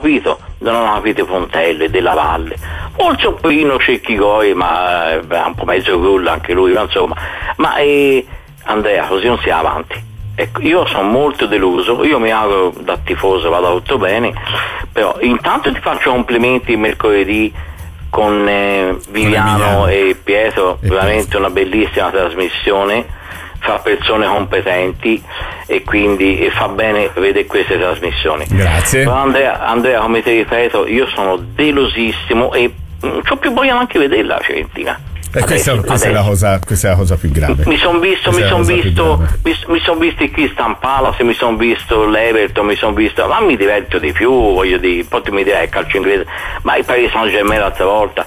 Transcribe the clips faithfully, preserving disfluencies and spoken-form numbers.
capito, non hanno capito Fontelle, Della Valle, forse un pochino Cecchigoi, ma è un po' mezzo gol anche lui, ma insomma, ma eh, Andrea, così non si va avanti. Ecco, io sono molto deluso, io mi auguro da tifoso vada tutto bene, però intanto ti faccio complimenti mercoledì con eh, Viviano e Pietro, e veramente penso. Una bellissima trasmissione fra persone competenti, e quindi e fa bene vedere queste trasmissioni. Grazie. Però Andrea, Andrea, come ti ripeto, io sono delusissimo e non c'ho più voglia neanche vederla la Fiorentina. E questa, adesso, questa, adesso. È la cosa, questa è la cosa più grave. Mi sono visto, mi sono visto, mi, mi sono visto il Crystal Palace, mi sono visto l'Everton, mi sono visto, ma mi diverto di più, voglio dire, poi ti mi direi il calcio inglese, ma il Paris Saint-Germain l'altra volta,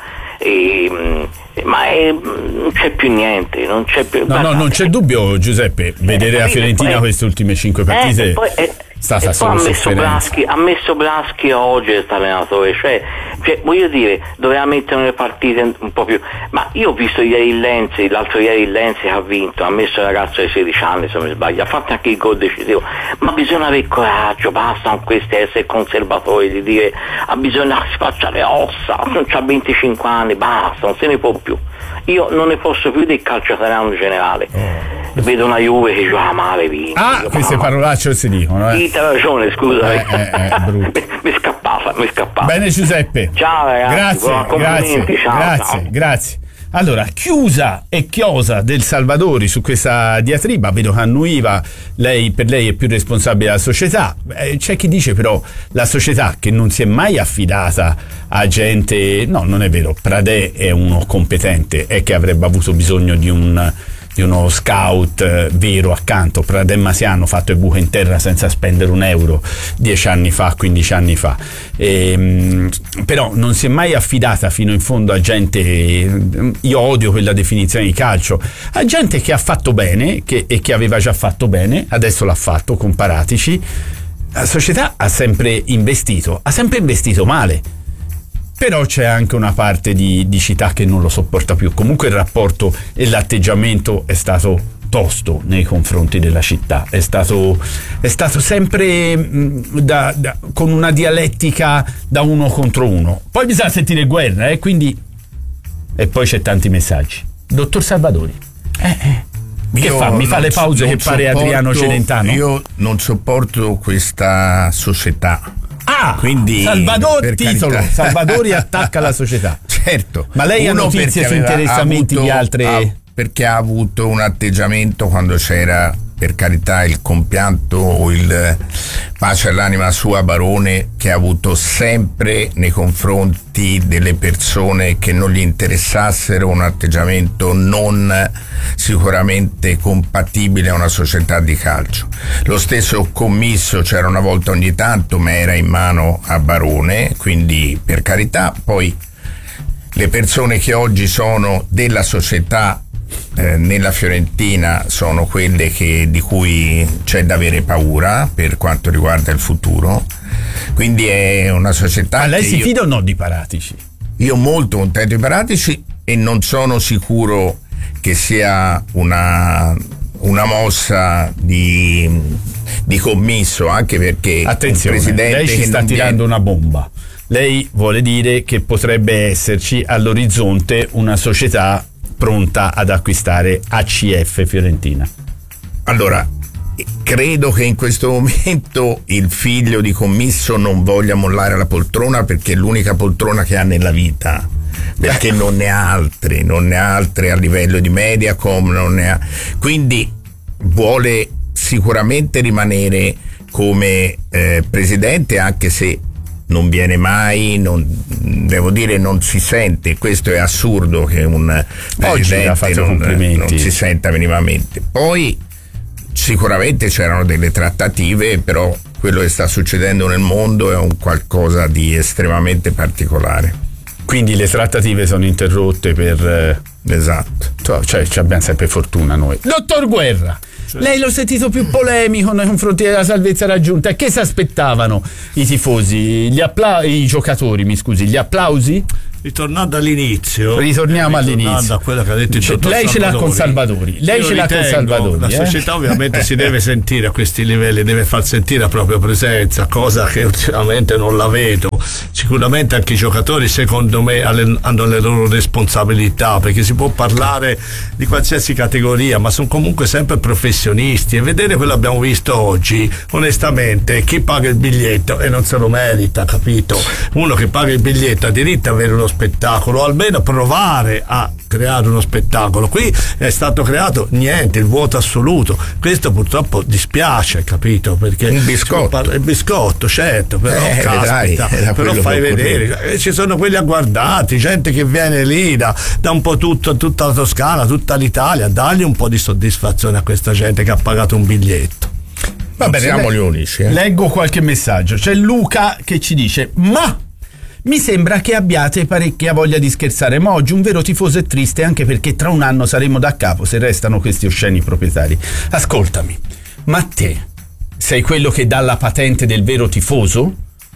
e, ma è, non c'è più niente, non c'è più. No, basta. no, non c'è dubbio, Giuseppe, vedere eh, la Fiorentina poi, queste ultime cinque partite. Eh, poi, eh, stata e poi ha messo, Blaschi, ha messo Blaschi oggi questo allenatore, cioè, cioè voglio dire, doveva mettere le partite un po' più, ma io ho visto ieri il Lenzi, l'altro ieri il Lenzi che ha vinto, ha messo il ragazzo di sedici anni se non mi sbaglio, ha fatto anche il gol decisivo, ma bisogna avere coraggio, basta con questi essere conservatori, di dire ah, bisogna che si faccia le ossa, non c'ha venticinque anni, basta, non se ne può più. Io non ne posso più del calcio italiano in generale. Oh. Vedo una Juve che gioca male, vince. Ah, queste parolacce non si dicono, eh. Sì, t'ha ragione, scusa. Eh, eh, eh, brutto. mi scappava, mi scappava. Bene Giuseppe. Ciao ragazzi. Grazie, grazie, ciao, grazie, ciao. grazie. Allora, chiusa e chiosa del Salvadori su questa diatriba, vedo che annuiva, lei, per lei è più responsabile la società. Eh, c'è chi dice però la società che non si è mai affidata a gente, no, non è vero, Pradè è uno competente, è che avrebbe avuto bisogno di un di uno scout eh, vero accanto. Pradè Masia hanno fatto il buco in terra senza spendere un euro dieci anni fa, quindici anni fa, e, mh, però non si è mai affidata fino in fondo a gente, io odio quella definizione di calcio, a gente che ha fatto bene che, e che aveva già fatto bene, adesso l'ha fatto con Paratici. La società ha sempre investito, ha sempre investito male, però c'è anche una parte di, di città che non lo sopporta più. Comunque il rapporto e l'atteggiamento è stato tosto nei confronti della città, è stato, è stato sempre mh, da, da, con una dialettica da uno contro uno. Poi bisogna sentire guerra, eh, quindi e poi c'è tanti messaggi. Dottor Salvadori, eh, eh. che Io fa? Mi fa le pause che pare Adriano Celentano? Io non sopporto questa società. Ah, quindi Salvador titolo carità. Salvadori attacca la società. Certo. Ma lei ha notizie su interessamenti avuto, di altre ha, perché ha avuto un atteggiamento quando c'era, per carità, il compianto o il pace all'anima sua Barone, che ha avuto sempre nei confronti delle persone che non gli interessassero un atteggiamento non sicuramente compatibile a una società di calcio. Lo stesso commisso c'era una volta ogni tanto, ma era in mano a Barone, quindi per carità. Poi le persone che oggi sono della società Eh, nella Fiorentina sono quelle che, di cui c'è da avere paura per quanto riguarda il futuro, quindi è una società. Ma lei si io, fida o no di Paratici? Io molto contento di Paratici e non sono sicuro che sia una una mossa di, di commisso, anche perché attenzione, il presidente lei ci sta tirando viene... una bomba. Lei vuole dire che potrebbe esserci all'orizzonte una società pronta ad acquistare A C F Fiorentina. Allora, credo che in questo momento il figlio di commisso non voglia mollare la poltrona, perché è l'unica poltrona che ha nella vita, perché non ne ha altre, non ne ha altre a livello di Mediacom, non ne ha, quindi vuole sicuramente rimanere come eh, presidente, anche se non viene mai, non, devo dire non si sente, questo è assurdo che un presidente non, non si senta minimamente. Poi sicuramente c'erano delle trattative, però quello che sta succedendo nel mondo è un qualcosa di estremamente particolare. Quindi le trattative sono interrotte per... Esatto. Cioè ci abbiamo sempre fortuna noi. Dottor Guerra, cioè, lei l'ho sentito più polemico nei confronti della salvezza raggiunta. Che si aspettavano i tifosi, gli appla- i giocatori, mi scusi, gli applausi? ritornando all'inizio, ritorniamo all'inizio a quello che ha detto il cioè, dottor lei ce l'ha con Salvadori, lei Io ce l'ha con ritengo, Salvadori la eh? società ovviamente si deve sentire a questi livelli, deve far sentire la propria presenza, cosa che ultimamente non la vedo. Sicuramente anche i giocatori secondo me hanno le loro responsabilità, perché si può parlare di qualsiasi categoria, ma sono comunque sempre professionisti, e vedere quello che abbiamo visto oggi, onestamente chi paga il biglietto e non se lo merita, capito? Uno che paga il biglietto ha diritto ad avere uno spettacolo, o almeno provare a creare uno spettacolo. Qui è stato creato niente, il vuoto assoluto. Questo purtroppo dispiace, capito? Perché un biscotto, il biscotto, certo, però eh, caspita, vedrai, però fai vedere, ci sono quelli agguardati, gente che viene lì da, da un po' tutto, tutta la Toscana, tutta l'Italia, dagli un po' di soddisfazione a questa gente che ha pagato un biglietto. Va bene, siamo gli unici. Eh? Leggo qualche messaggio. C'è Luca che ci dice: ma mi sembra che abbiate parecchia voglia di scherzare, ma oggi un vero tifoso è triste, anche perché tra un anno saremo da capo se restano questi osceni proprietari. Ascoltami, ma te sei quello che dà la patente del vero tifoso?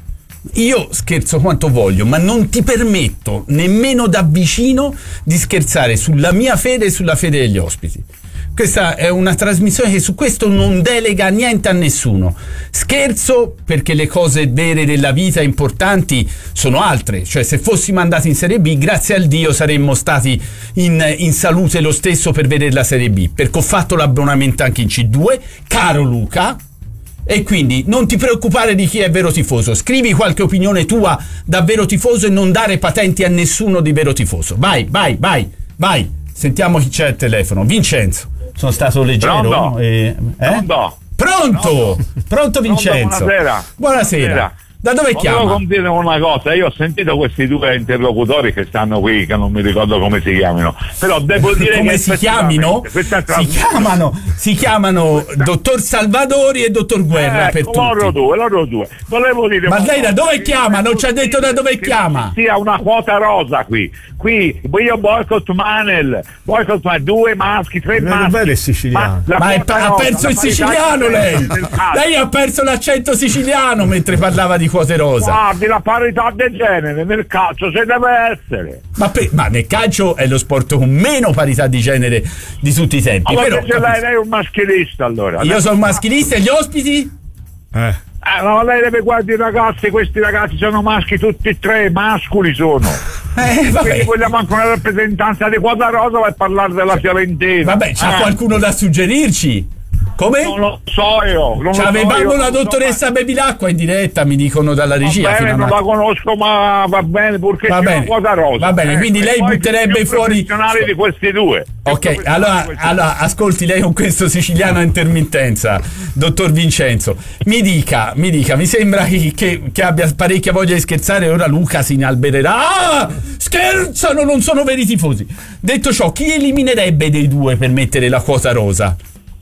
Io scherzo quanto voglio, ma non ti permetto nemmeno da vicino di scherzare sulla mia fede e sulla fede degli ospiti. Questa è una trasmissione che su questo non delega niente a nessuno. Scherzo perché le cose vere della vita importanti sono altre. Cioè, se fossimo andati in Serie B, grazie al Dio saremmo stati in, in salute lo stesso per vedere la Serie B, perché ho fatto l'abbonamento anche in C due, caro Luca. E quindi non ti preoccupare di chi è vero tifoso. Scrivi qualche opinione tua da vero tifoso e non dare patenti a nessuno di vero tifoso. Vai, vai, vai, vai. Sentiamo chi c'è al telefono. Vincenzo. Sono stato leggero? Pronto? Eh? Pronto? Pronto? Pronto Vincenzo? Pronto, buonasera. Buonasera. Buonasera. Da dove chiama? Volevo dire una cosa, io ho sentito questi due interlocutori che stanno qui, che non mi ricordo come si chiamano, però devo dire come che si chiamino? Si chiamano, si chiamano dottor Salvadori e dottor Guerra, eh, per tutti. Loro due, loro due. Volevo dire, ma lei da dove chiama? Non ci ha detto da dove chiama? Sì, ha una quota rosa qui. Qui io boycott Manel, boycott Manel, due maschi, tre non maschi. È siciliano. Ma, ma è, ha perso il siciliano lei. Lei ha perso l'accento siciliano mentre parlava di quote rosa. Guardi, la parità del genere nel calcio se deve essere. Ma, pe- ma nel calcio è lo sport con meno parità di genere di tutti i tempi. Allora, però, lei, lei è un maschilista allora. Io sono un maschilista e gli ospiti? Eh. Eh, no, lei deve guardare i ragazzi, questi ragazzi sono maschi tutti e tre, masculi sono. Eh, Quindi vogliamo anche una rappresentanza di quota rosa per parlare della Fiorentina. Vabbè, c'ha eh. qualcuno da suggerirci? Come? Non lo so io. Non C'avevamo so la dottoressa so, Bevilacqua in diretta, mi dicono dalla regia. Va bene, non la conosco, ma va bene, purché va sia bene. una quota rosa. Va bene, eh, quindi lei butterebbe fuori professionali di questi due. Ok, allora, allora ascolti lei con questo siciliano a intermittenza, dottor Vincenzo. Mi dica, mi dica, mi sembra che, che, che abbia parecchia voglia di scherzare, ora Luca si inalbererà. Ah, scherzano, non sono veri tifosi. Detto ciò, chi eliminerebbe dei due per mettere la quota rosa?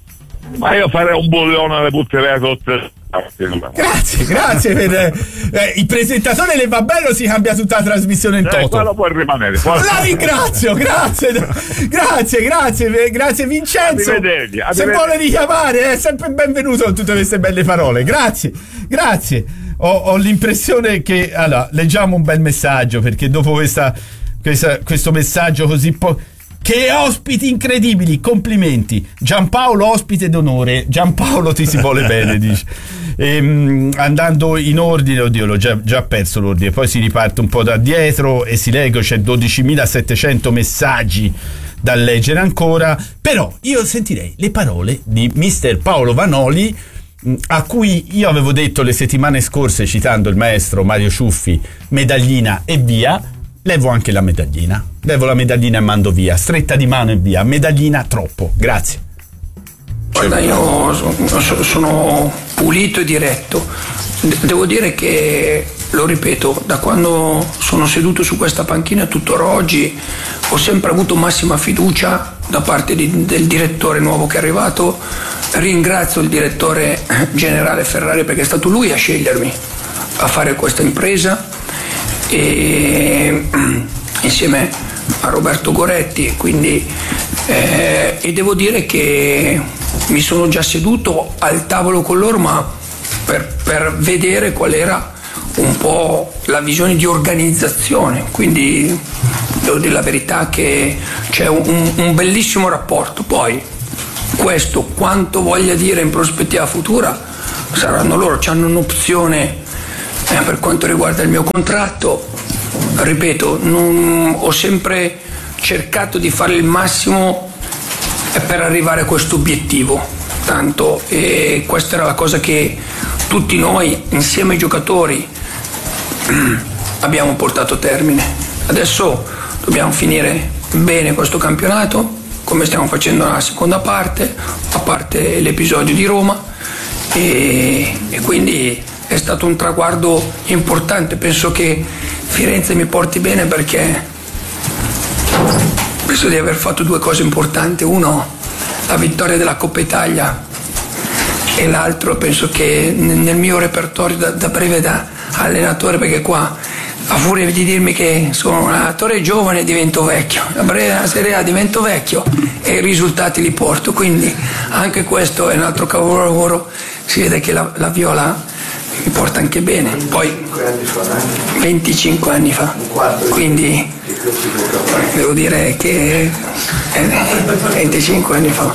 Ma io farei un bullone, le butterei tutte. Grazie, grazie per eh, il presentatore le va bene o si cambia tutta la trasmissione in toto? Eh, quello può rimanere. La ringrazio, grazie, grazie, grazie, grazie Vincenzo. Arrivederci, arrivederci. Se vuole richiamare è sempre benvenuto con tutte queste belle parole. Grazie, grazie. Ho, ho l'impressione che allora leggiamo un bel messaggio, perché dopo questa, questa questo messaggio così po- che ospiti incredibili, complimenti. Giampaolo ospite d'onore. Giampaolo ti si vuole bene, dice. Ehm, andando in ordine, oddio, l'ho già, già perso l'ordine. Poi si riparte un po' da dietro e si legge, c'è dodicimilasettecento messaggi da leggere ancora. Però io sentirei le parole di mister Paolo Vanoli, a cui io avevo detto le settimane scorse, citando il maestro Mario Ciuffi, medaglina e via. Levo anche la medaglina. Levo la medaglina e mando via. Stretta di mano e via. Medaglina troppo. Grazie. Guarda, io sono, sono pulito e diretto. Devo dire che, lo ripeto, da quando sono seduto su questa panchina tuttora oggi ho sempre avuto massima fiducia da parte di, del direttore nuovo che è arrivato. Ringrazio il direttore generale Ferrari, perché è stato lui a scegliermi a fare questa impresa, e insieme a Roberto Goretti, quindi eh, e devo dire che mi sono già seduto al tavolo con loro, ma per, per vedere qual era un po' la visione di organizzazione, quindi devo dire la verità che c'è un, un bellissimo rapporto. Poi questo quanto voglia dire in prospettiva futura saranno loro, hanno un'opzione eh, per quanto riguarda il mio contratto. Ripeto, non, ho sempre cercato di fare il massimo per arrivare a questo obiettivo, tanto, e questa era la cosa che tutti noi insieme ai giocatori abbiamo portato a termine. Adesso dobbiamo finire bene questo campionato, come stiamo facendo nella seconda parte, a parte l'episodio di Roma, e, e quindi è stato un traguardo importante. Penso che Firenze mi porti bene perché penso di aver fatto due cose importanti: uno, la vittoria della Coppa Italia, e l'altro penso che nel mio repertorio da, da breve da allenatore, perché qua a furia di dirmi che sono un allenatore giovane divento vecchio, a breve della Serie A divento vecchio e i risultati li porto, quindi anche questo è un altro capolavoro. Si vede che la, la Viola mi porta anche bene. Poi venticinque anni fa, quindi devo dire che venticinque anni fa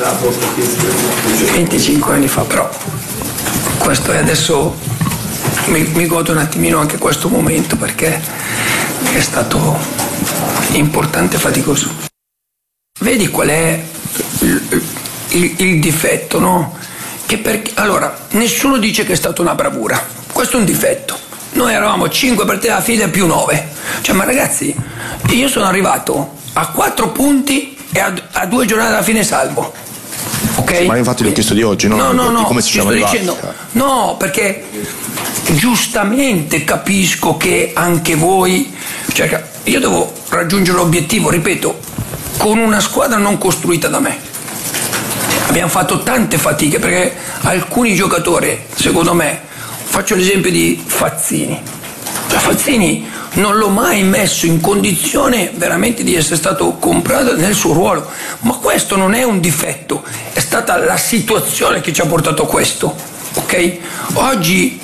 venticinque anni fa, però questo è adesso mi, mi godo un attimino anche questo momento perché è stato importante e faticoso. Vedi qual è il, il, il difetto, no? Che perché, allora, nessuno dice che è stata una bravura, questo è un difetto. Noi eravamo cinque partite alla fine più nove, cioè, ma ragazzi, io sono arrivato a quattro punti e a, a due giornate alla fine salvo, ok? Ma infatti l'ho chiesto di oggi, no? No, no, no, come si sto dicendo, no, perché giustamente capisco che anche voi, cioè, io devo raggiungere l'obiettivo, ripeto, con una squadra non costruita da me. Abbiamo fatto tante fatiche perché alcuni giocatori, secondo me, faccio l'esempio di Fazzini. Cioè, Fazzini non l'ho mai messo in condizione veramente di essere stato comprato nel suo ruolo, ma questo non è un difetto, è stata la situazione che ci ha portato a questo, ok? Oggi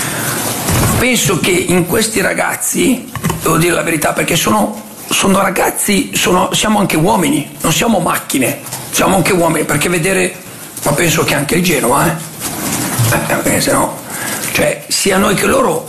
penso che in questi ragazzi, devo dire la verità, perché sono, sono ragazzi, sono, siamo anche uomini, non siamo macchine, siamo anche uomini, perché vedere, ma penso che anche il Genoa, eh, eh se no, cioè sia noi che loro,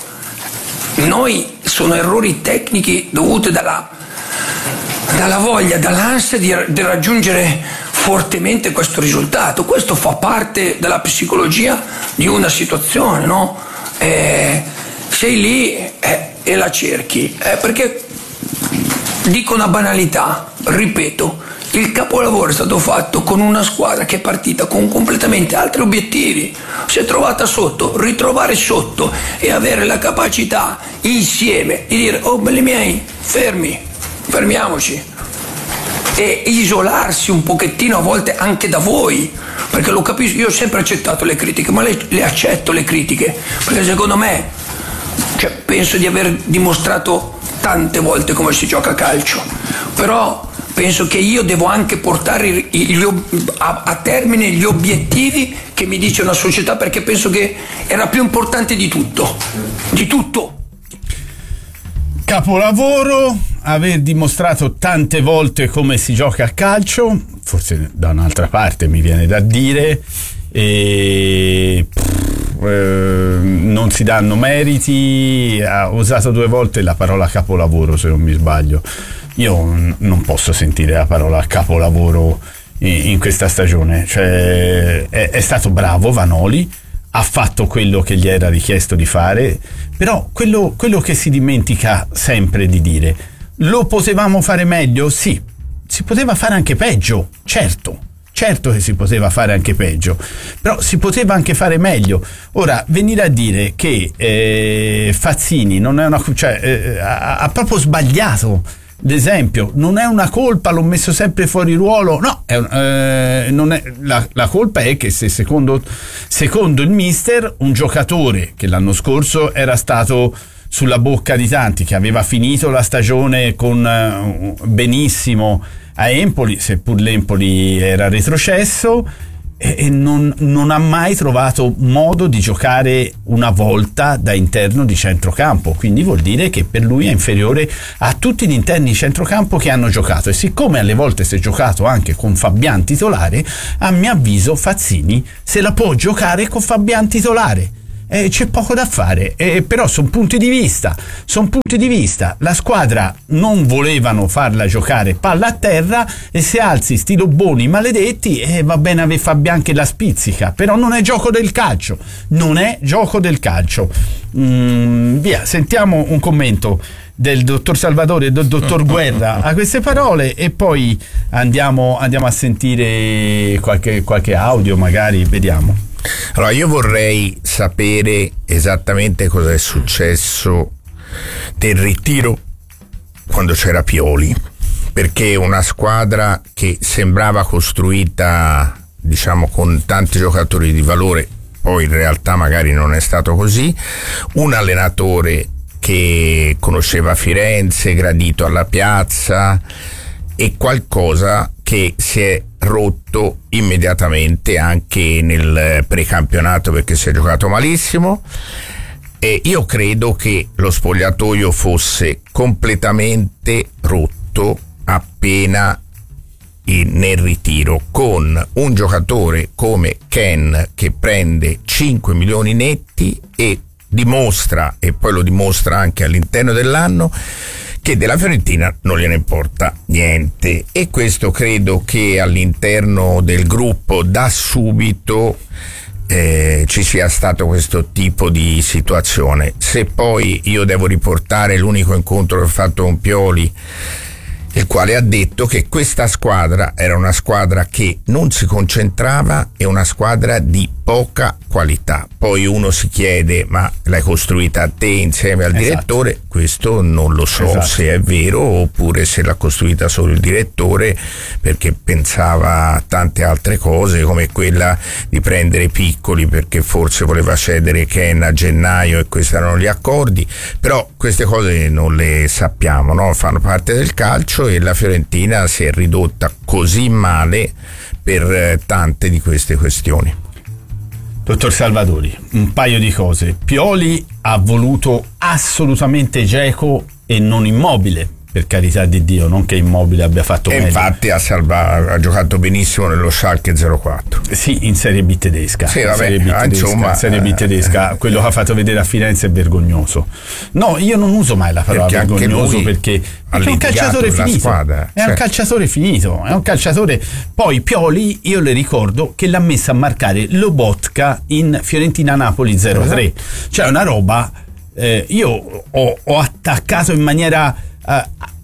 noi sono errori tecnici dovuti dalla, dalla voglia, dall'ansia di, di raggiungere fortemente questo risultato. Questo fa parte della psicologia di una situazione, no? Eh, sei lì eh, e la cerchi, eh, perché dico una banalità, ripeto, il capolavoro è stato fatto con una squadra che è partita con completamente altri obiettivi, si è trovata sotto, ritrovare sotto e avere la capacità insieme di dire: oh belli miei, fermi, fermiamoci, e isolarsi un pochettino a volte anche da voi, perché lo capisco, io ho sempre accettato le critiche, ma le, le accetto le critiche, perché secondo me, cioè, penso di aver dimostrato tante volte come si gioca a calcio, però penso che io devo anche portare gli, gli, a, a termine gli obiettivi che mi dice una società, perché penso che era più importante di tutto, di tutto. Capolavoro, aver dimostrato tante volte come si gioca a calcio, forse da un'altra parte mi viene da dire, e pff, eh, non si danno meriti. Ha usato due volte la parola capolavoro, se non mi sbaglio. Io non posso sentire la parola capolavoro in, in questa stagione, cioè è, è stato bravo Vanoli, ha fatto quello che gli era richiesto di fare, però quello, quello che si dimentica sempre di dire: lo potevamo fare meglio? Sì, si poteva fare anche peggio, certo, certo che si poteva fare anche peggio, però si poteva anche fare meglio. Ora, venire a dire che eh, Fazzini non è una, cioè, eh, ha, ha proprio sbagliato l'esempio, non è una colpa, l'ho messo sempre fuori ruolo, no, è, eh, non è, la, la colpa è che se secondo, secondo il mister un giocatore che l'anno scorso era stato sulla bocca di tanti, che aveva finito la stagione con uh, benissimo a Empoli, seppur l'Empoli era retrocesso, e non, non ha mai trovato modo di giocare una volta da interno di centrocampo, quindi vuol dire che per lui è inferiore a tutti gli interni di centrocampo che hanno giocato, e siccome alle volte si è giocato anche con Fabian titolare, a mio avviso Fazzini se la può giocare con Fabian titolare. Eh, c'è poco da fare, eh, però sono punti di vista, sono punti di vista. La squadra non volevano farla giocare palla a terra, e se alzi sti lobboni maledetti, eh, va bene avere Fabian che la spizzica, però non è gioco del calcio, non è gioco del calcio. Mm, via, sentiamo un commento del dottor Salvatore e del dottor Guerra a queste parole, e poi andiamo, andiamo a sentire qualche, qualche audio, magari, vediamo. Allora, io vorrei sapere esattamente cosa è successo del ritiro quando c'era Pioli, perché una squadra che sembrava costruita, diciamo, con tanti giocatori di valore, poi in realtà magari non è stato così, un allenatore che conosceva Firenze, gradito alla piazza, e qualcosa che si è rotto immediatamente anche nel precampionato, perché si è giocato malissimo, e io credo che lo spogliatoio fosse completamente rotto appena in, nel ritiro, con un giocatore come Ken che prende cinque milioni netti e dimostra, e poi lo dimostra anche all'interno dell'anno, che della Fiorentina non gliene importa niente, e questo credo che all'interno del gruppo da subito eh, ci sia stato questo tipo di situazione. Se poi io devo riportare l'unico incontro che ho fatto con Pioli, il quale ha detto che questa squadra era una squadra che non si concentrava e una squadra di poca qualità. Poi uno si chiede: ma l'hai costruita a te insieme al esatto. direttore? Questo non lo so esatto. se è vero, oppure se l'ha costruita solo il direttore perché pensava a tante altre cose, come quella di prendere Piccoli perché forse voleva cedere Ken a gennaio e questi erano gli accordi. Però queste cose non le sappiamo, no? Fanno parte del calcio, e la Fiorentina si è ridotta così male per eh, tante di queste questioni. Dottor Salvatori, un paio di cose. Pioli ha voluto assolutamente Dzeko e non Immobile, per carità di Dio, non che Immobile abbia fatto e meglio. Infatti ha, salva, ha giocato benissimo nello Schalke zero quattro. Sì, in Serie B tedesca. Sì, in vabbè, Serie B tedesca, insomma, in Serie B tedesca. Quello che ha fatto vedere a Firenze è vergognoso. No, io non uso mai la parola perché vergognoso, perché, perché è un calciatore finito. Squadra, è certo. un calciatore finito, è un calciatore. Poi Pioli, io le ricordo che l'ha messa a marcare Lobotka in Fiorentina-Napoli zero tre. Esatto. Cioè una roba, eh, io ho, ho attaccato in maniera Uh,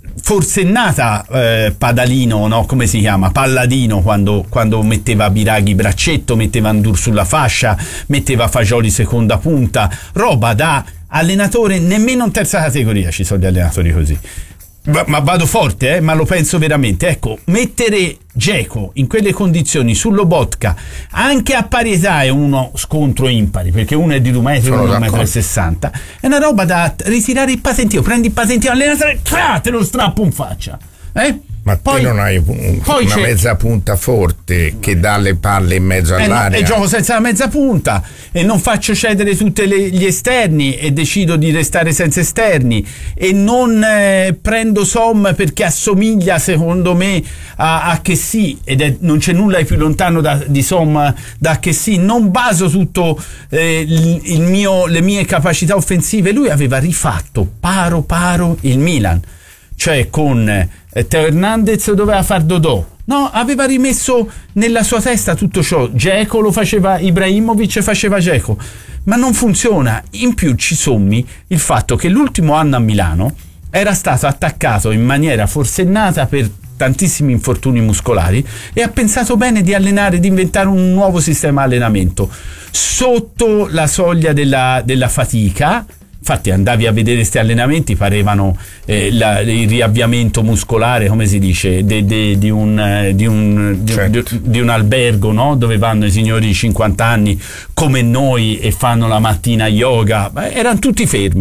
forsennata uh, Padalino, no? Come si chiama? Palladino, quando, quando metteva Biraghi braccetto, metteva Ndur sulla fascia, metteva Fagioli seconda punta, roba da allenatore nemmeno in terza categoria ci sono gli allenatori così. Ma, ma vado forte, eh? Ma lo penso veramente. Ecco, mettere Dzeko in quelle condizioni su Lobotka, anche a pari età, è uno scontro impari, perché uno è di due metri e uno è un metro e sessanta, è una roba da ritirare il patentino. Prendi il patentino, allenatore, te lo strappo in faccia, eh? Ma poi, te non hai un, una c'è... mezza punta forte che dà le palle in mezzo all'area? Eh no, e gioco senza la mezza punta e non faccio cedere tutti gli esterni e decido di restare senza esterni, e non eh, prendo Som perché assomiglia secondo me a, a Chessy, ed è, non c'è nulla di più lontano da, di Som da Chessy. Non baso tutto eh, il, il mio, le mie capacità offensive. Lui aveva rifatto paro paro il Milan, cioè con eh, Teo Hernandez doveva far Dodò, no, aveva rimesso nella sua testa tutto ciò. Dzeko lo faceva Ibrahimovic, faceva Dzeko, ma non funziona. In più ci sommi il fatto che l'ultimo anno a Milano era stato attaccato in maniera forsennata per tantissimi infortuni muscolari, e ha pensato bene di allenare, di inventare un nuovo sistema di allenamento sotto la soglia della, della fatica. Infatti andavi a vedere questi allenamenti, parevano eh, la, il riavviamento muscolare, come si dice, de, de, di, un, di, un, di, certo. di, di un albergo, no? Dove vanno i signori di cinquanta anni come noi e fanno la mattina yoga. Beh, erano tutti fermi.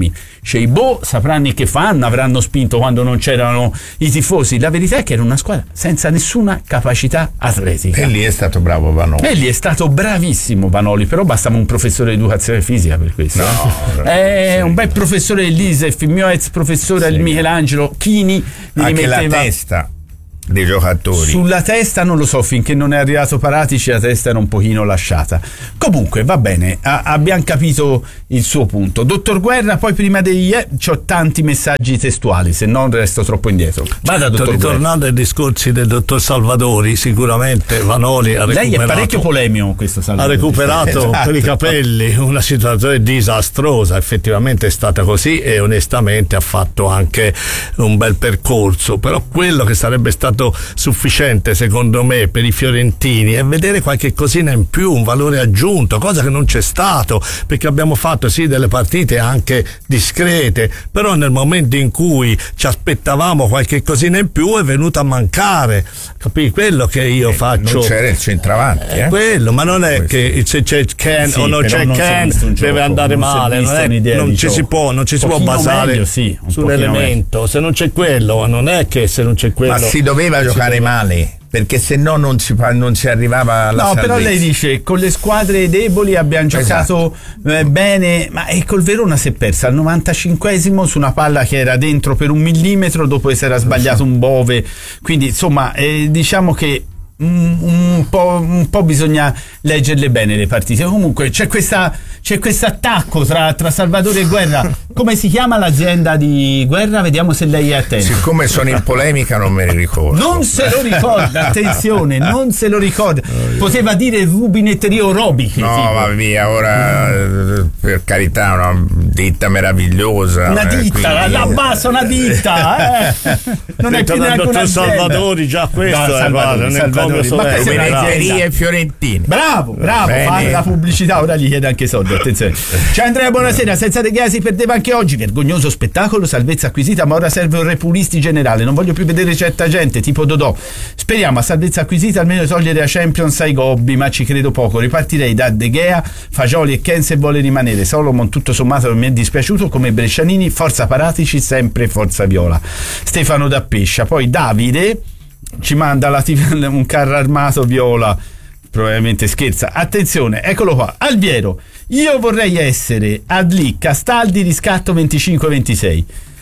Cioè, i boh sapranno che fanno, avranno spinto quando non c'erano i tifosi. La verità è che era una squadra senza nessuna capacità atletica. E lì è stato bravo Vanoli. E lì è stato bravissimo Vanoli, però bastava un professore di educazione fisica per questo. No, è sì. un bel professore dell'Isef, il mio ex professore, Sì. il Michelangelo Chini, mi Anche la rimetteva testa dei giocatori. sulla testa, non lo so, finché non è arrivato Paratici la testa era un pochino lasciata. Comunque va bene, a- abbiamo capito il suo punto. Dottor Guerra, poi prima dei eh, c'ho tanti messaggi testuali, se no resto troppo indietro. Vada, dottor Guerra. Ritornando ai discorsi del dottor Salvadori, sicuramente Vanoli ha recuperato, Lei è parecchio polemico questo ha Salvadori. recuperato Esatto. per i capelli una situazione disastrosa, effettivamente è stata così e onestamente ha fatto anche un bel percorso, però quello che sarebbe stato sufficiente secondo me per i fiorentini è vedere qualche cosina in più, un valore aggiunto, cosa che non c'è stato, perché abbiamo fatto sì delle partite anche discrete, però nel momento in cui ci aspettavamo qualche cosina in più è venuto a mancare, capì? Quello che io Eh, faccio non c'era il centravanti, è eh? quello, ma non è che se c'è Ken Sì, o non però c'è non si è Ken visto un gioco, deve andare non si è male, non, visto è, un'idea non di ci si gioco. può, non ci si Un può pochino basare meglio, sì, un pochino sull'elemento, se non c'è quello, non è che se non c'è quello Ma si doveva giocare male, perché se no non si, fa- non si arrivava alla No, salvezza. però lei dice con le squadre deboli abbiamo giocato eh, bene, ma e col Verona si è persa al novantacinquesimo su una palla che era dentro per un millimetro dopo che si era sbagliato un Bove, quindi insomma eh, diciamo che un, un, po', un po' bisogna leggerle bene le partite. Comunque c'è questa c'è questo attacco tra, tra Salvatore e Guerra. Come si chiama l'azienda di Guerra? Vediamo se lei è attenta. Siccome sono in polemica non me ne ricordo. Non se lo ricorda, attenzione, non se lo ricorda. Poteva dire rubinetterie orobiche. No, tipo. va via, ora eh, per carità, una ditta meravigliosa. Una eh, ditta, quindi- la bassa una ditta, eh. Non è detto più dal neanche dottor un'azienda. Salvadori, già questo No, è, Salvadori, guarda, non è Salvadori. come Ma so- che sei una- Benetterie fiorentine. Bravo, bravo, Bene. fa la pubblicità, ora gli chiede anche soldi, attenzione. Ciao Andrea, buonasera, senza De Gea si perdeva anche oggi, vergognoso spettacolo, salvezza acquisita, ma ora serve un repulisti generale, non voglio più vedere certa gente, tipo Dodò. Speriamo a salvezza acquisita almeno togliere a Champions ai gobbi, ma ci credo poco, ripartirei da De Gea, Fagioli e Ken se vuole rimanere, Solomon tutto sommato mi è dispiaciuto, come Brescianini, forza Paratici, sempre forza Viola. Stefano da Pescia, poi Davide ci manda la tiv- un carro armato viola, probabilmente scherza. Attenzione, eccolo qua. Alviero, io vorrei essere Adli, Castaldi, riscatto venticinque ventisei.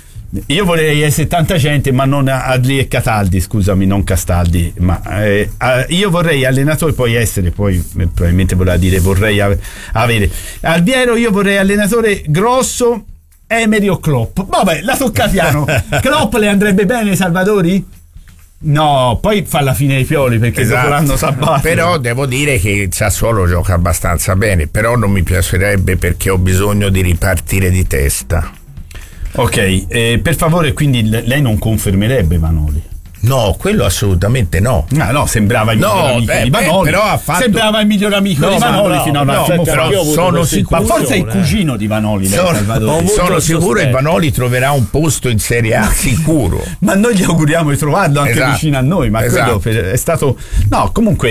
Io vorrei essere settanta gente, ma non Adli e Cataldi, scusami, non Castaldi, ma eh, eh, io vorrei allenatore, poi essere, poi eh, probabilmente vorrà dire vorrei ave- avere. Alviero, io vorrei allenatore grosso, Emery o Klopp. Vabbè, la tocca piano. Klopp le andrebbe bene, Salvadori? No, poi fa la fine dei Pioli perché Esatto. dopo l'anno sabbatico. Però devo dire che il Sassuolo gioca abbastanza bene, però non mi piacerebbe perché ho bisogno di ripartire di testa. Ok, eh, per favore, quindi l- lei non confermerebbe Vanoli? No, quello assolutamente no. Ah, no, sembrava il No, miglior amico beh, di beh, Vanoli. però ha fatto- Sembrava il miglior amico No, di ma Vanoli bravo, fino a un no, attimo però fa. io ho avuto sono questa sicuro- Ma forse è il intuizione, cugino di Vanoli, lei, Sono, Salvadori. Ho avuto sono il sicuro che sospetto. Vanoli troverà un posto in Serie A, sicuro. Ma noi gli auguriamo di trovarlo anche Esatto. vicino a noi, ma Esatto. quello per- è stato no, comunque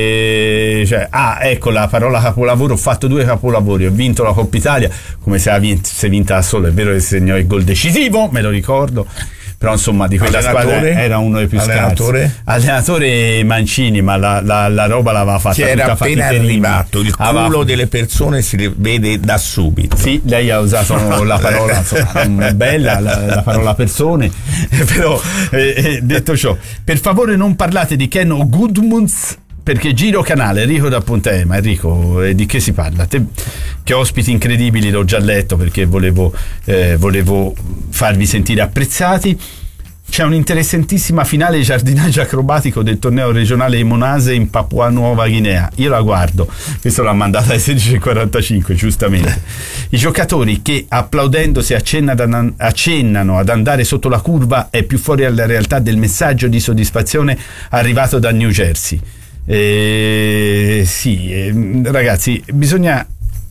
eh, cioè, ah, ecco la parola capolavoro, ho fatto due capolavori, ho vinto la Coppa Italia come se avesse vinta da solo, è vero che segnò il gol decisivo, me lo ricordo. Però insomma di quella Allenatore? squadra era uno dei più Allenatore? scarsi. Allenatore Mancini, ma la, la, la roba l'aveva fatta Che era tutta appena Faticherini. arrivato, il Aveva- culo delle persone si vede da subito. Sì, lei ha usato la parola insomma, non bella, la, la parola persone, però eh, eh, detto ciò, per favore non parlate di Ken o Gudmunds perché giro canale. Enrico da Ponte Ema. Enrico, eh, di che si parla? Te, che ospiti incredibili, l'ho già letto perché volevo, eh, volevo farvi sentire apprezzati. C'è un'interessantissima finale di giardinaggio acrobatico del torneo regionale di Monase in Papua Nuova Guinea. Io la guardo, questo l'ha mandata alle sedici e quarantacinque, giustamente. I giocatori che applaudendosi accennano, accennano ad andare sotto la curva è più fuori alla realtà del messaggio di soddisfazione arrivato da New Jersey. Eh, sì, eh, ragazzi, bisogna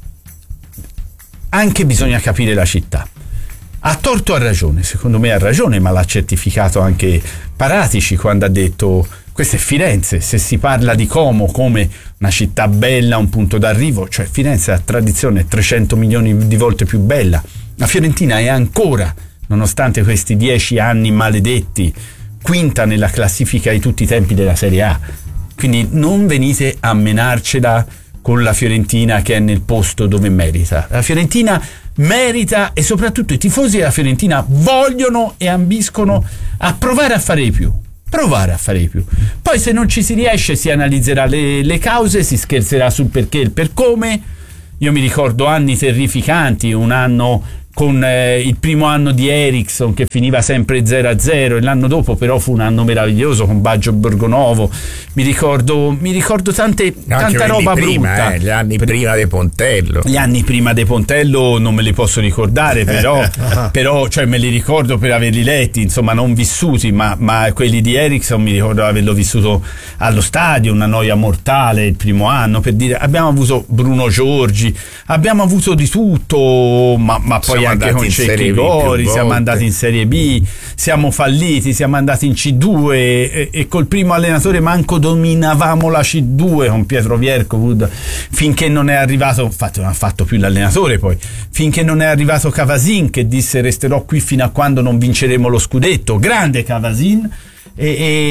anche bisogna capire la città. Ha torto o ha ragione? Secondo me ha ragione, ma l'ha certificato anche Paratici quando ha detto questa è Firenze, se si parla di Como come una città bella, un punto d'arrivo, cioè Firenze ha tradizione trecento milioni di volte più bella La Fiorentina è ancora, nonostante questi dieci anni maledetti, quinta nella classifica di tutti i tempi della Serie A. Quindi non venite a menarcela con la Fiorentina che è nel posto dove merita. La Fiorentina merita, e soprattutto i tifosi della Fiorentina vogliono e ambiscono a provare a fare di più. Provare a fare di più. Poi se non ci si riesce si analizzerà le, le cause, si scherzerà sul perché e il per come. Io mi ricordo anni terrificanti, un anno con eh, il primo anno di Eriksson che finiva sempre zero a zero, e l'anno dopo però fu un anno meraviglioso con Baggio Borgonovo. Mi ricordo, mi ricordo tante, tanta roba prima, brutta. Eh, gli anni prima De Pontello. Gli anni prima De Pontello non me li posso ricordare, però, però cioè me li ricordo per averli letti, insomma non vissuti, ma, ma quelli di Eriksson mi ricordo averlo vissuto allo stadio, una noia mortale il primo anno, per dire. Abbiamo avuto Bruno Giorgi, abbiamo avuto di tutto, ma, ma poi anche con Cecchi Gori, siamo andati in Serie B, siamo falliti, siamo andati in C due e, e col primo allenatore manco dominavamo la C due con Pietro Vierkovud, finché non è arrivato, infatti non ha fatto più l'allenatore poi, finché non è arrivato Cavasin che disse resterò qui fino a quando non vinceremo lo scudetto. Grande Cavasin. E,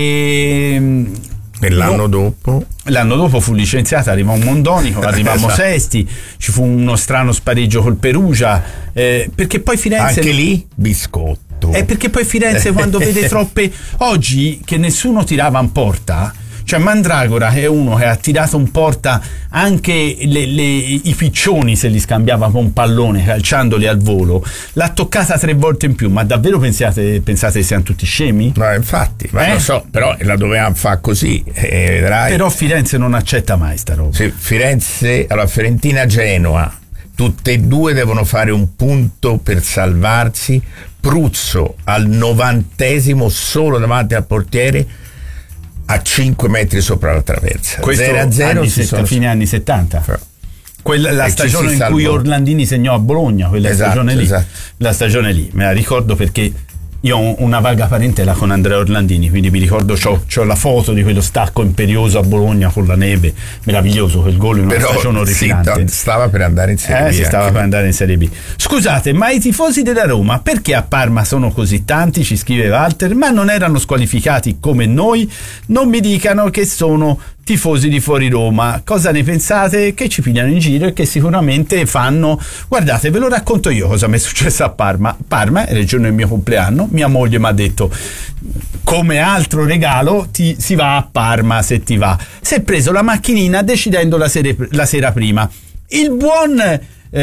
e E l'anno no, dopo? L'anno dopo fu licenziato, arrivò un Mondonico, arrivammo esatto. sesti, ci fu uno strano spareggio col Perugia, eh, perché poi Firenze... Anche lì biscotto. È perché poi Firenze quando vede troppe... Oggi che nessuno tirava in porta... Cioè Mandragora è uno che ha tirato in porta anche le, le, i piccioni se li scambiava con un pallone calciandoli al volo, l'ha toccata tre volte in più. Ma davvero pensate, pensate che siano tutti scemi? No, infatti, ma eh? lo so, però la dovevamo fare così, eh, vedrai. Però Firenze non accetta mai sta roba. Sì, Firenze, alla Fiorentina Genoa, tutte e due devono fare un punto per salvarsi. Pruzzo al novantesimo solo davanti al portiere, a cinque metri sopra la traversa. zero a zero si set, sono... fine anni settanta. Però. Quella, la e stagione in cui Orlandini segnò a Bologna, quella esatto, stagione lì. Esatto. La stagione lì, me la ricordo perché io ho una vaga parentela con Andrea Orlandini, quindi mi ricordo, c'ho, c'ho la foto di quello stacco imperioso a Bologna con la neve, meraviglioso quel gol in una Però, stagione orripilante. Sì, stava per andare in Serie eh, B. Si stava per andare in Serie B. Scusate, ma i tifosi della Roma, perché a Parma sono così tanti, ci scrive Walter, ma non erano squalificati come noi? Non mi dicano che sono tifosi di fuori Roma. Cosa ne pensate? Che ci pigliano in giro e che sicuramente fanno... Guardate, ve lo racconto io cosa mi è successo a Parma. Parma era il giorno del mio compleanno, mia moglie mi ha detto come altro regalo ti, si va a Parma se ti va. Si è preso la macchinina decidendo la, sere, la sera prima. Il buon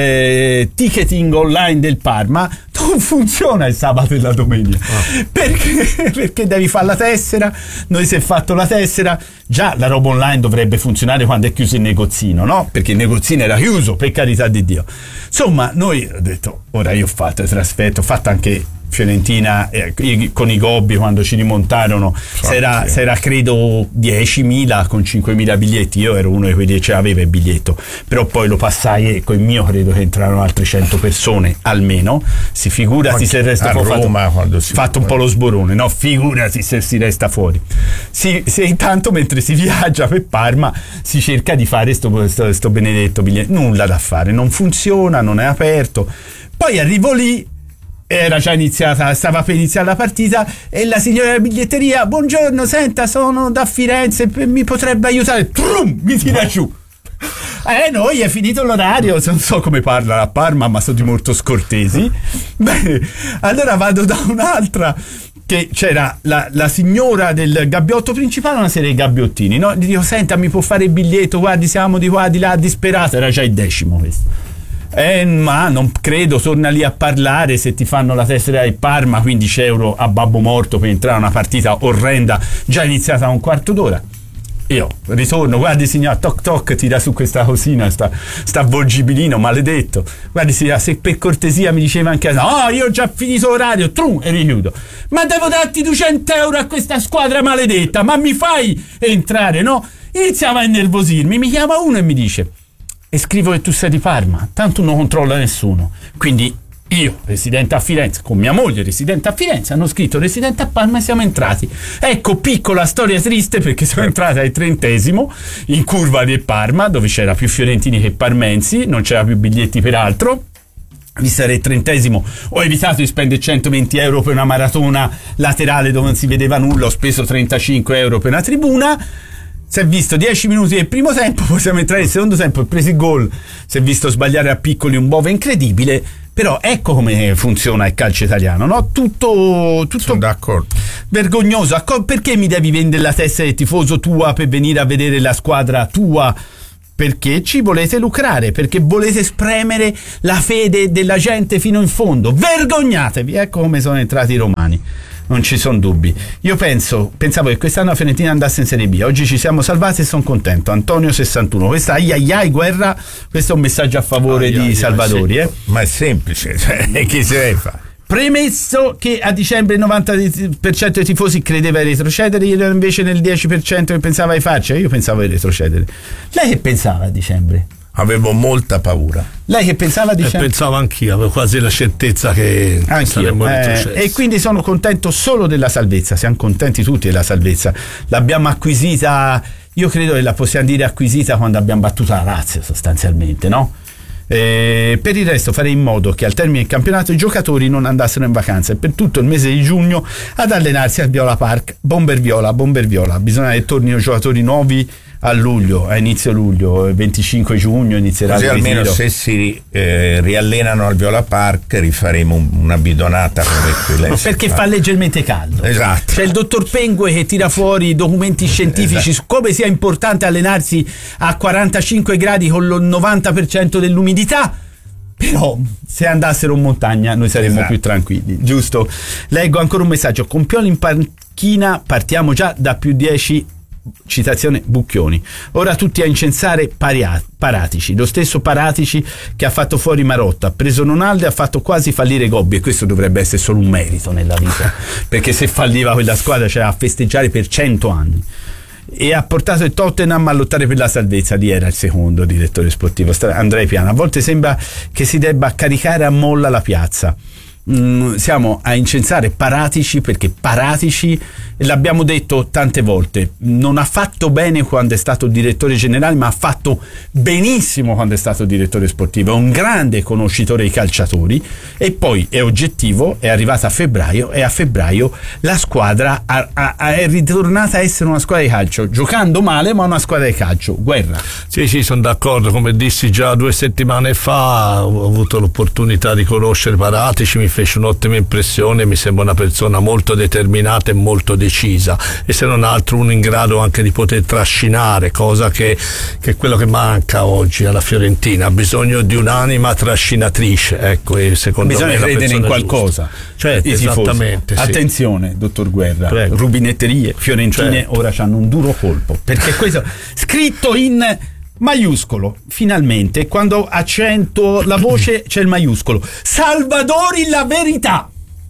eh, ticketing online del Parma non funziona il sabato e la domenica. Oh. Perché? Perché devi fare la tessera. Noi si è fatto la tessera. Già la roba online dovrebbe funzionare quando è chiuso il negozino, no? Perché il negozino era chiuso, per carità di Dio. Insomma, noi ho detto, ora io ho fatto il trasferto, ho fatto anche Fiorentina eh, con i Gobbi quando ci rimontarono, c'era, c'era credo diecimila con cinquemila biglietti. Io ero uno di quelli che ce l'aveva il biglietto, però poi lo passai e con il mio credo che entrarono altre cento persone almeno. Si figurati se il resto a poi Roma, fatto, fatto un po' lo sborone, no? Figurati se si resta fuori. Si, se intanto mentre si viaggia per Parma si cerca di fare sto, sto, sto benedetto biglietto, nulla da fare, non funziona, non è aperto. Poi arrivo lì, era già iniziata, stava per iniziare la partita e la signora della biglietteria, buongiorno, senta, sono da Firenze, mi potrebbe aiutare? Trum, mi tira giù. Eh, noi è finito l'orario, non so come parla a Parma, ma sono di molto scortesi. Bene, allora vado da un'altra che c'era la, la signora del gabbiotto principale, una serie di gabbiottini, no? Gli dico, senta, mi può fare il biglietto, guardi, siamo di qua, di là, disperata, era già il decimo questo. Eh, ma non credo, torna lì a parlare, se ti fanno la tessera del Parma, quindici euro a babbo morto per entrare a una partita orrenda già iniziata a un quarto d'ora. Io ritorno, guardi signora, toc toc, tira su questa cosina, sta, sta avvolgibilino maledetto, guardi signora, se per cortesia mi diceva anche no, oh, io ho già finito l'orario, trum, e richiudo. Ma devo darti duecento euro a questa squadra maledetta, ma mi fai entrare, no? Iniziava a innervosirmi, mi chiama uno e mi dice, e scrivo che tu sei di Parma, tanto non controlla nessuno. Quindi io, residente a Firenze, con mia moglie residente a Firenze, hanno scritto residente a Parma e siamo entrati. Ecco, piccola storia triste, perché sono entrata al trentesimo in curva del Parma, dove c'era più fiorentini che parmensi, non c'era più biglietti peraltro. visto era il trentesimo, ho evitato di spendere centoventi euro per una maratona laterale dove non si vedeva nulla, ho speso trentacinque euro per una tribuna. Si è visto dieci minuti del primo tempo, poi siamo entrati nel secondo tempo e presi il gol, si è visto sbagliare a piccoli un Bove incredibile. Però ecco come funziona il calcio italiano, no? Tutto, tutto Sono d'accordo. vergognoso. Perché mi devi vendere la testa del tifoso tua per venire a vedere la squadra tua? Perché ci volete lucrare, perché volete spremere la fede della gente fino in fondo. Vergognatevi. Ecco come sono entrati i romani, non ci sono dubbi. Io penso pensavo che quest'anno la Fiorentina andasse in Serie B, oggi ci siamo salvati e sono contento. Antonio sessantuno, questa ai ai ai guerra, questo è un messaggio a favore ai di ai Salvadori, sì. eh? Ma è semplice, cioè, che si deve fare? Premesso che a dicembre il novanta per cento dei tifosi credeva di retrocedere, io invece nel dieci per cento che pensava di farci, io pensavo di retrocedere. Lei che pensava a dicembre? Avevo molta paura. Lei che pensava a dicembre? E pensavo anch'io, avevo quasi la certezza che saremmo retrocessi. Eh, e quindi sono contento solo della salvezza, siamo contenti tutti della salvezza. L'abbiamo acquisita, io credo che la possiamo dire acquisita quando abbiamo battuto la Lazio sostanzialmente, no? Eh, per il resto farei in modo che al termine del campionato i giocatori non andassero in vacanza e per tutto il mese di giugno ad allenarsi al Viola Park. Bomber Viola, Bomber Viola. Bisogna che tornino giocatori nuovi a luglio, a inizio luglio, il venticinque giugno inizierà così il ritiro. Almeno se si eh, riallenano al Viola Park rifaremo un, una bidonata come quella. Perché fa leggermente caldo. Esatto. C'è il dottor Pengue che tira fuori documenti scientifici esatto. su come sia importante allenarsi a quarantacinque gradi con il novanta per cento dell'umidità. Però se andassero in montagna noi saremmo esatto. più tranquilli, giusto? Leggo ancora un messaggio. Con Pioli in panchina partiamo già da più dieci. Citazione Bucchioni. Ora tutti a incensare Paria, Paratici, lo stesso Paratici che ha fatto fuori Marotta, ha preso Ronaldo e ha fatto quasi fallire Gobbi, e questo dovrebbe essere solo un merito nella vita perché se falliva quella squadra c'era a festeggiare per cento anni. E ha portato il Tottenham a lottare per la salvezza. Lì era il secondo direttore sportivo Andrea Piana. A volte sembra che si debba caricare a molla la piazza. Mm, siamo a incensare Paratici perché Paratici, l'abbiamo detto tante volte, non ha fatto bene quando è stato direttore generale, ma ha fatto benissimo quando è stato direttore sportivo. È un grande conoscitore dei calciatori e poi è oggettivo. È arrivata a febbraio e a febbraio la squadra ha, ha, è ritornata a essere una squadra di calcio, giocando male ma una squadra di calcio. Guerra. Sì, sì, sono d'accordo. Come dissi già due settimane fa, ho avuto l'opportunità di conoscere Paratici, mi fece un'ottima impressione, mi sembra una persona molto determinata e molto decisa, e se non altro uno in grado anche di poter trascinare, cosa che, che è quello che manca oggi alla Fiorentina. Ha bisogno di un'anima trascinatrice, ecco, e secondo bisogna me credere in qualcosa. Certo, esattamente, sì. Attenzione, dottor Guerra. Prego. Rubinetterie fiorentine certo. ora hanno un duro colpo, perché questo scritto in maiuscolo, finalmente quando accento la voce c'è il maiuscolo. Salvadori la verità.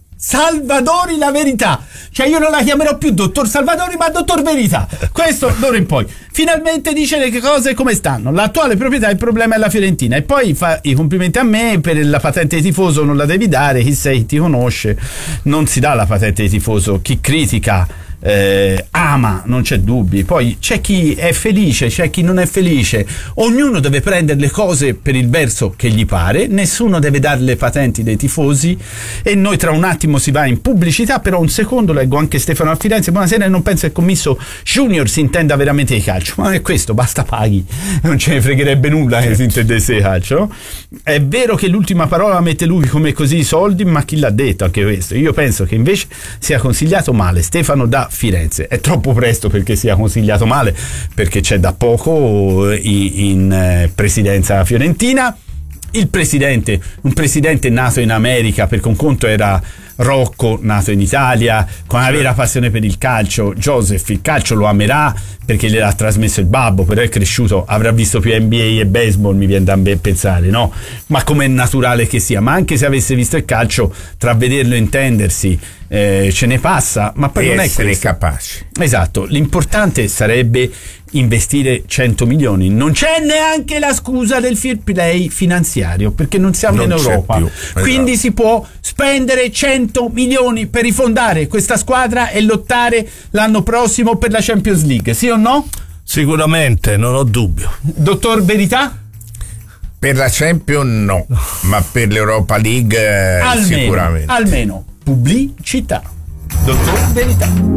Salvadori la verità, cioè io non la chiamerò più dottor Salvadori ma dottor Verità, questo d'ora in poi finalmente dice le cose come stanno. L'attuale proprietà, il problema è la Fiorentina, e poi fa i complimenti a me per la patente di tifoso. Non la devi dare, chi sei, chi ti conosce, non si dà la patente di tifoso. Chi critica eh, ama, non c'è dubbi. Poi c'è chi è felice, c'è chi non è felice, ognuno deve prendere le cose per il verso che gli pare, nessuno deve dare le patenti dei tifosi. E noi tra un attimo si va in pubblicità, però un secondo leggo anche Stefano a Firenze. Buonasera, non penso che il commisso Junior si intenda veramente di calcio, ma è questo, basta paghi, non ce ne fregherebbe nulla che si intendesse di calcio. È vero che l'ultima parola mette lui, come così i soldi, ma chi l'ha detto anche questo? Io penso che invece sia consigliato male. Stefano da Firenze. È troppo presto perché sia consigliato male, perché c'è da poco in, in presidenza fiorentina il presidente, un presidente nato in America, perché un conto era Rocco, nato in Italia con una vera passione per il calcio. Joseph il calcio lo amerà perché gliel'ha trasmesso il babbo, però è cresciuto, avrà visto più N B A e baseball, mi viene da pensare, no? Ma come è naturale che sia, ma anche se avesse visto il calcio, tra vederlo e intendersi eh, ce ne passa, ma poi e non è essere questo. capaci. Esatto, l'importante sarebbe investire cento milioni. Non c'è neanche la scusa del fair play finanziario, perché non siamo non in Europa più, esatto. Quindi si può spendere cento milioni per rifondare questa squadra e lottare l'anno prossimo per la Champions League, sì o no? Sicuramente, non ho dubbio. Dottor Verità? Per la Champions no, ma per l'Europa League eh, almeno, sicuramente. Almeno pubblicità. Dottor Verità.